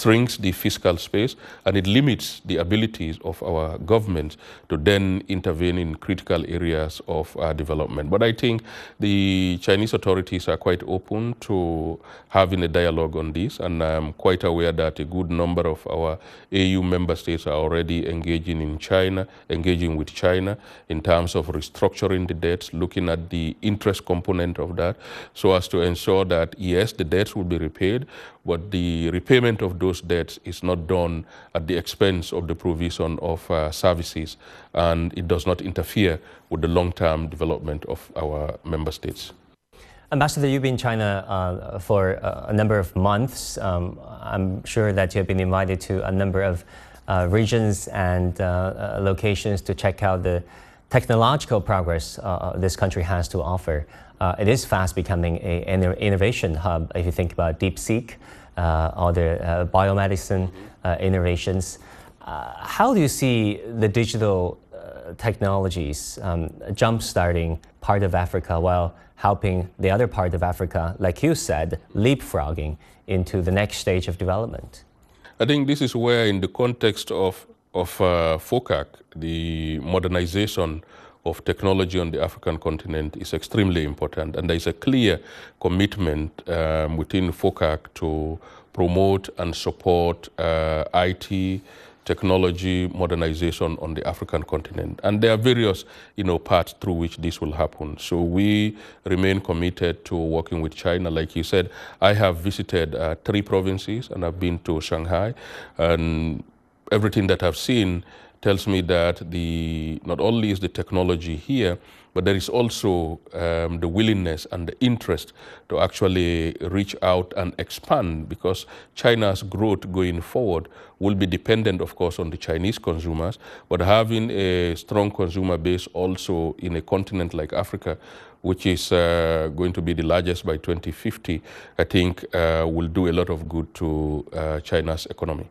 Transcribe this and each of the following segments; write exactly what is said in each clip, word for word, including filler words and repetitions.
shrinks the fiscal space and it limits the abilities of our government to then intervene in critical areas of uh, development. But I think the Chinese authorities are quite open to having a dialogue on this, and I'm quite aware that a good number of our A U member states are already engaging in China, engaging with China in terms of restructuring the debts, looking at the interest component of that, so as to ensure that, yes, the debts will be repaid, but the repayment of those debts is not done at the expense of the provision of uh, services, and it does not interfere with the long-term development of our member states. Ambassador, you've been in China uh, for uh, a number of months. Um, I'm sure that you have been invited to a number of uh, regions and uh, uh, locations to check out the technological progress uh, this country has to offer. Uh, it is fast becoming an innovation hub if you think about DeepSeek, uh, or the uh, biomedicine uh, innovations. Uh, how do you see the digital uh, technologies um, jump-starting part of Africa while helping the other part of Africa, like you said, leapfrogging into the next stage of development? I think this is where, in the context of, of uh, FOCAC, the modernization of technology on the African continent is extremely important, and there is a clear commitment um, within FOCAC to promote and support uh, I T, technology modernization on the African continent. And there are various you know, paths through which this will happen. So we remain committed to working with China. Like you said, I have visited uh, three provinces and I've been to Shanghai, and everything that I've seen tells me that the not only is the technology here, but there is also um, the willingness and the interest to actually reach out and expand, because China's growth going forward will be dependent, of course, on the Chinese consumers, but having a strong consumer base also in a continent like Africa, which is uh, going to be the largest by twenty fifty, I think uh, will do a lot of good to uh, China's economy.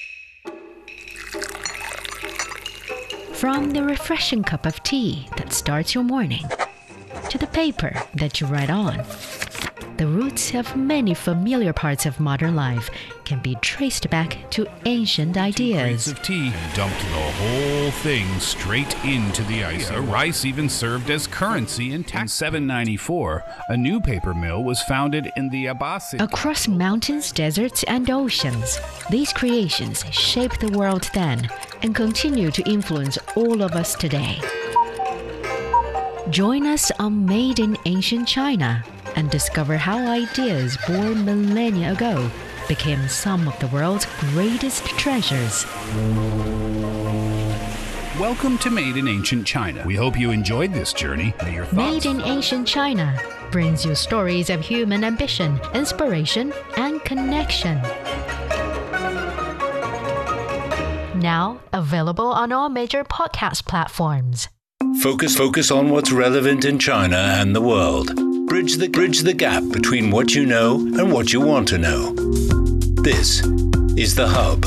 From the refreshing cup of tea that starts your morning to the paper that you write on, the roots of many familiar parts of modern life can be traced back to ancient ideas. Two crates of tea dumped the whole thing straight into the ice. Yeah, rice even served as currency in, in seven ninety-four. A new paper mill was founded in the Abbasid. Across mountains, deserts, and oceans, these creations shaped the world then and continue to influence all of us today. Join us on Made in Ancient China and discover how ideas born millennia ago became some of the world's greatest treasures. Welcome to Made in Ancient China. We hope you enjoyed this journey. May your thoughts Made in Ancient China brings you stories of human ambition, inspiration, and connection. Now available on all major podcast platforms. Focus, focus on what's relevant in China and the world. Bridge the, bridge the gap between what you know and what you want to know. This is The Hub.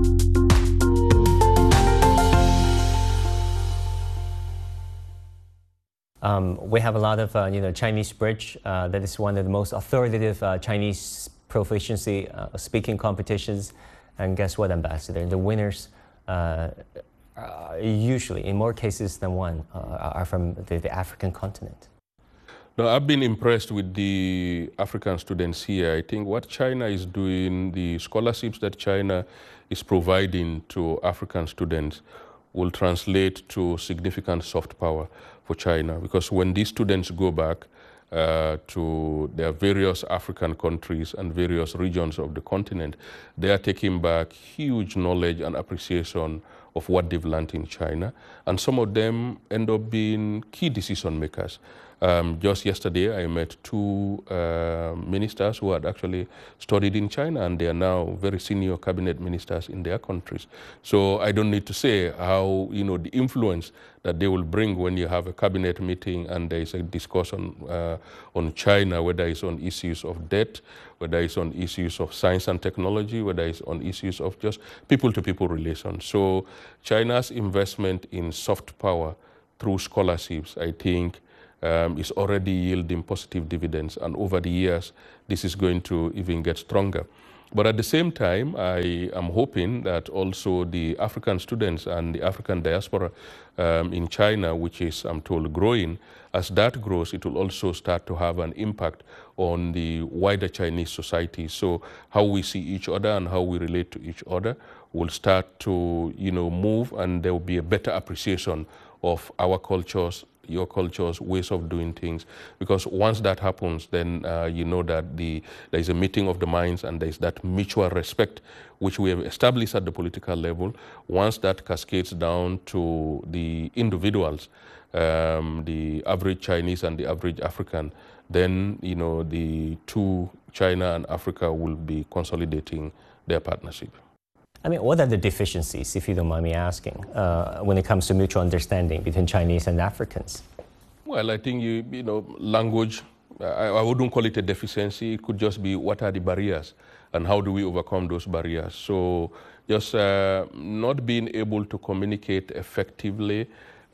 Um, we have a lot of uh, you know, Chinese Bridge. Uh, that is one of the most authoritative uh, Chinese proficiency uh, speaking competitions. And guess what, Ambassador? The winners uh, uh, usually, in more cases than one, uh, are from the, the African continent. No, I've been impressed with the African students here. I think what China is doing, the scholarships that China is providing to African students will translate to significant soft power for China. Because when these students go back uh, to their various African countries and various regions of the continent, they are taking back huge knowledge and appreciation of what they've learned in China. And some of them end up being key decision makers. Um, just yesterday, I met two uh, ministers who had actually studied in China, and they are now very senior cabinet ministers in their countries. So I don't need to say how, you know, the influence that they will bring when you have a cabinet meeting and there is a discussion uh, on China, whether it's on issues of debt, whether it's on issues of science and technology, whether it's on issues of just people-to-people relations. So China's investment in soft power through scholarships, I think, Um, is already yielding positive dividends, and over the years, this is going to even get stronger. But at the same time, I am hoping that also the African students and the African diaspora um, in China, which is, I'm told, growing, as that grows, it will also start to have an impact on the wider Chinese society. So how we see each other and how we relate to each other will start to, you know, move, and there will be a better appreciation of our cultures, your cultures, ways of doing things. Because once that happens, then uh, you know that the, there is a meeting of the minds, and there is that mutual respect which we have established at the political level. Once that cascades down to the individuals, um, the average Chinese and the average African, then you know the two, China and Africa, will be consolidating their partnership. I mean, what are the deficiencies, if you don't mind me asking, uh, when it comes to mutual understanding between Chinese and Africans? Well, I think, you, you know, language, I, I wouldn't call it a deficiency. It could just be what are the barriers and how do we overcome those barriers. So just uh, not being able to communicate effectively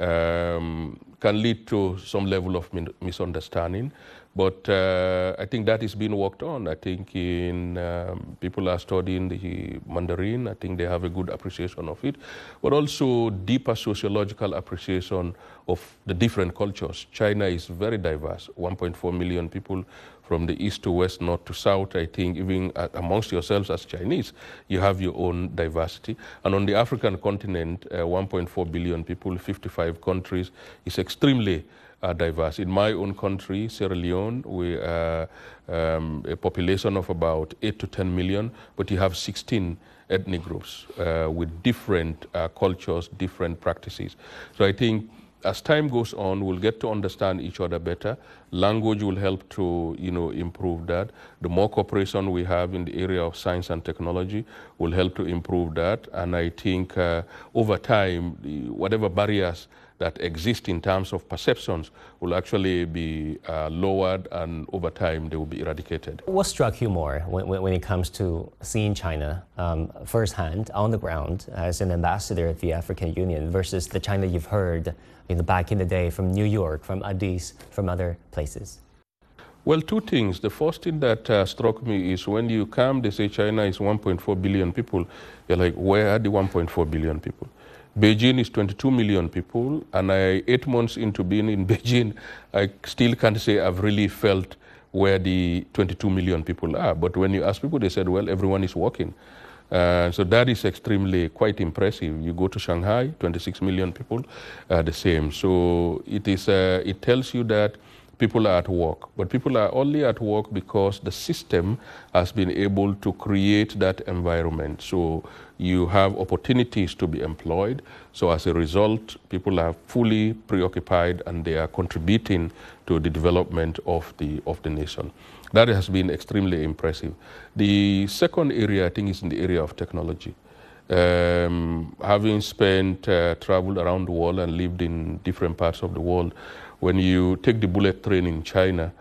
um, can lead to some level of misunderstanding. But uh, I think that is being worked on. I think in, um, people are studying the Mandarin. I think they have a good appreciation of it, but also deeper sociological appreciation of the different cultures. China is very diverse, one point four million people from the east to west, north to south. I think even amongst yourselves as Chinese, you have your own diversity. And on the African continent, uh, one point four billion people, fifty-five countries, is extremely Uh, diverse. In my own country, Sierra Leone, we are um, a population of about eight to ten million, but you have sixteen ethnic groups uh, with different uh, cultures, different practices. So I think as time goes on, we'll get to understand each other better. Language will help to, you know, improve that. The more cooperation we have in the area of science and technology will help to improve that. And I think uh, over time, the, whatever barriers that exist in terms of perceptions will actually be uh, lowered, and over time they will be eradicated. What struck you more when, when it comes to seeing China um, firsthand, on the ground, as an ambassador of the African Union, versus the China you've heard, you know, back in the day from New York, from Addis, from other places? Well, two things. The first thing that uh, struck me is when you come, they say China is one point four billion people. You're like, where are the one point four billion people? Beijing is twenty-two million people, and I, eight months into being in Beijing, I still can't say I've really felt where the twenty-two million people are. But when you ask people, they said, well, everyone is working. Uh, so that is extremely quite impressive. You go to Shanghai, twenty-six million people, uh, the same. So it is. Uh, it tells you that people are at work, but people are only at work because the system has been able to create that environment. So you have opportunities to be employed. So as a result, people are fully preoccupied and they are contributing to the development of the, of the nation. That has been extremely impressive. The second area, I think, is in the area of technology. Um, having spent, uh, traveled around the world and lived in different parts of the world, when you take the bullet train in China,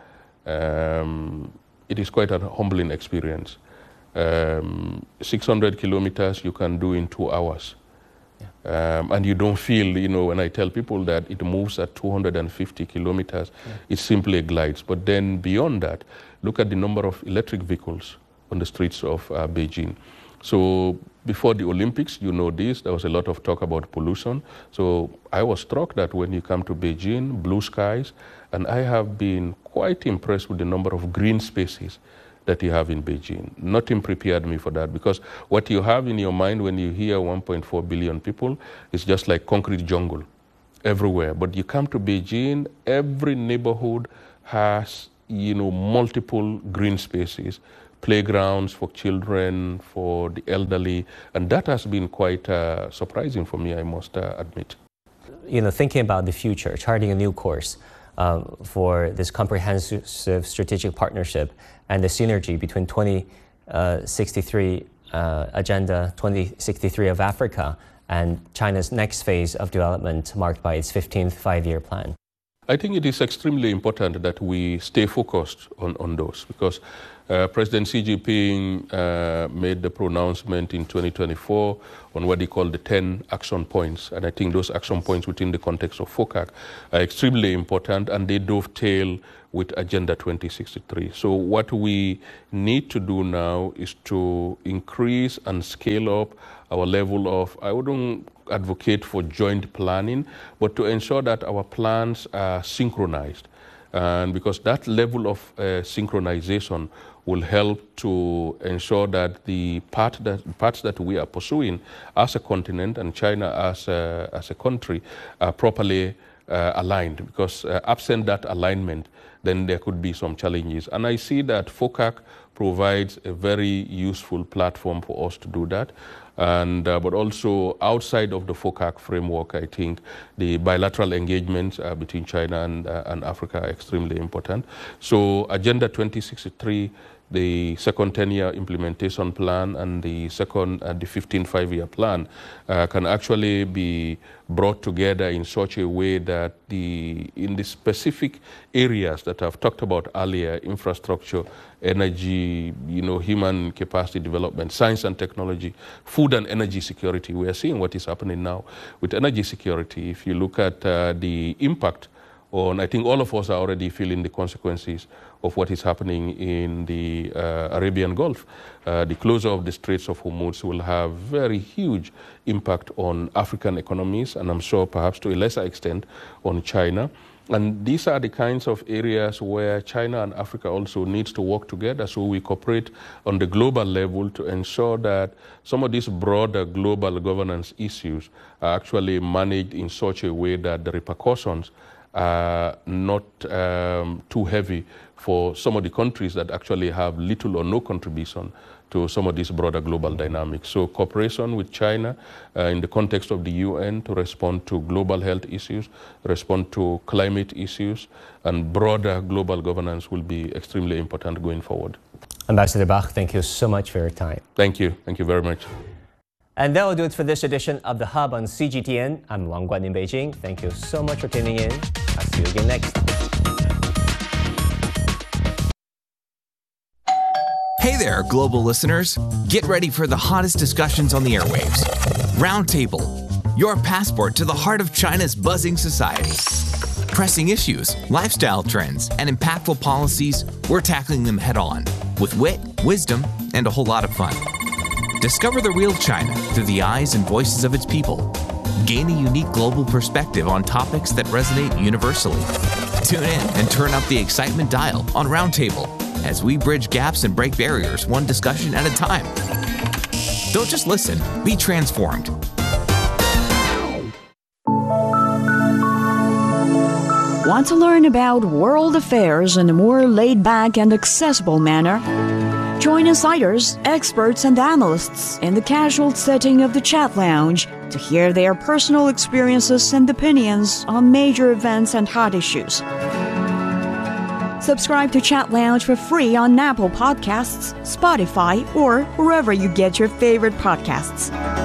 um, it is quite a humbling experience. Um, six hundred kilometers you can do in two hours. Yeah. Um, and you don't feel, you know, when I tell people that it moves at two hundred fifty kilometers, yeah. It simply glides. But then beyond that, look at the number of electric vehicles on the streets of uh, Beijing. So before the Olympics, you know this, there was a lot of talk about pollution. So I was struck that when you come to Beijing, blue skies, and I have been quite impressed with the number of green spaces that you have in Beijing. Nothing prepared me for that, because what you have in your mind when you hear one point four billion people is just like concrete jungle everywhere. But you come to Beijing, every neighborhood has, you know, multiple green spaces, playgrounds for children, for the elderly, and that has been quite uh, surprising for me, I must uh, admit. You know, thinking about the future, charting a new course um, for this comprehensive strategic partnership and the synergy between twenty sixty-three uh, Agenda twenty sixty-three of Africa and China's next phase of development marked by its fifteenth five-year plan. I think it is extremely important that we stay focused on, on those, because Uh, President Xi Jinping uh, made the pronouncement in twenty twenty-four on what he called the ten action points. And I think those action points within the context of FOCAC are extremely important, and they dovetail with Agenda twenty sixty-three. So what we need to do now is to increase and scale up our level of, I wouldn't advocate for joint planning, but to ensure that our plans are synchronized. And because that level of uh, synchronization will help to ensure that the part that, parts that we are pursuing as a continent and China as a, as a country are properly uh, aligned. Because uh, absent that alignment, then there could be some challenges. And I see that FOCAC provides a very useful platform for us to do that. And, uh, but also outside of the FOCAC framework, I think the bilateral engagements uh, between China and, uh, and Africa are extremely important. So Agenda twenty sixty-three, the second ten-year implementation plan and the second, uh, the fifteen five-year plan uh, can actually be brought together in such a way that the, in the specific areas that I've talked about earlier, infrastructure, energy, you know, human capacity development, science and technology, food and energy security. We are seeing what is happening now with energy security. If you look at uh, the impact on, I think all of us are already feeling the consequences of what is happening in the uh, Arabian Gulf. Uh, the closure of the Straits of Hormuz will have very huge impact on African economies, and I'm sure perhaps to a lesser extent on China. And these are the kinds of areas where China and Africa also needs to work together, so we cooperate on the global level to ensure that some of these broader global governance issues are actually managed in such a way that the repercussions are not um, too heavy for some of the countries that actually have little or no contribution to some of these broader global dynamics. So cooperation with China uh, in the context of the U N to respond to global health issues, respond to climate issues, and broader global governance will be extremely important going forward. Ambassador Bach, thank you so much for your time. Thank you. Thank you very much. And that will do it for this edition of The Hub on C G T N. I'm Wang Guan in Beijing. Thank you so much for tuning in. I'll see you again next. Hey there, global listeners. Get ready for the hottest discussions on the airwaves. Roundtable, your passport to the heart of China's buzzing society. Pressing issues, lifestyle trends, and impactful policies, we're tackling them head on with wit, wisdom, and a whole lot of fun. Discover the real China through the eyes and voices of its people. Gain a unique global perspective on topics that resonate universally. Tune in and turn up the excitement dial on Roundtable as we bridge gaps and break barriers one discussion at a time. Don't just listen, be transformed. Want to learn about world affairs in a more laid-back and accessible manner? Join insiders, experts, and analysts in the casual setting of the Chat Lounge to hear their personal experiences and opinions on major events and hot issues. Subscribe to Chat Lounge for free on Apple Podcasts, Spotify, or wherever you get your favorite podcasts.